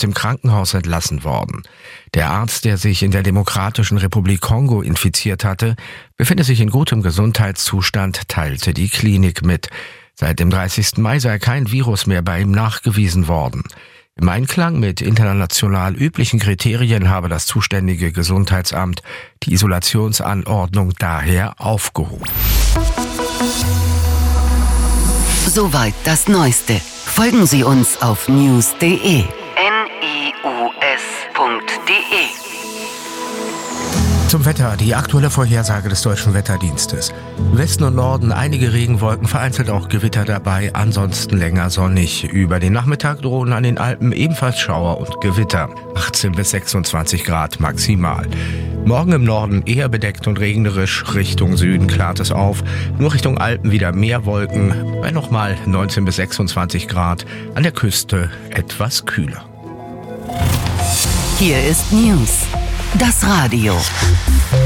dem Krankenhaus entlassen worden. Der Arzt, der sich in der Demokratischen Republik Kongo infiziert hatte, befindet sich in gutem Gesundheitszustand, teilte die Klinik mit. Seit dem 30. Mai sei kein Virus mehr bei ihm nachgewiesen worden. Im Einklang mit international üblichen Kriterien habe das zuständige Gesundheitsamt die Isolationsanordnung daher aufgehoben. Soweit das Neueste. Folgen Sie uns auf news.de. Zum Wetter, die aktuelle Vorhersage des Deutschen Wetterdienstes. Im Westen und Norden einige Regenwolken, vereinzelt auch Gewitter dabei, ansonsten länger sonnig. Über den Nachmittag drohen an den Alpen ebenfalls Schauer und Gewitter. 18 bis 26 Grad maximal. Morgen im Norden eher bedeckt und regnerisch, Richtung Süden klart es auf. Nur Richtung Alpen wieder mehr Wolken, bei nochmal 19 bis 26 Grad, an der Küste etwas kühler. Hier ist News, das Radio.